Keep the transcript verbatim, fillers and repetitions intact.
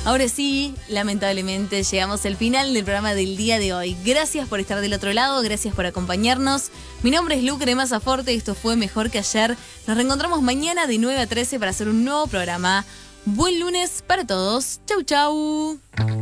Ahora sí, lamentablemente llegamos al final del programa del día de hoy. Gracias por estar del otro lado, gracias por acompañarnos. Mi nombre es Lucre Mazaforte, esto fue Mejor que Ayer. Nos reencontramos mañana de nueve a trece para hacer un nuevo programa. Buen lunes para todos. Chau, chau.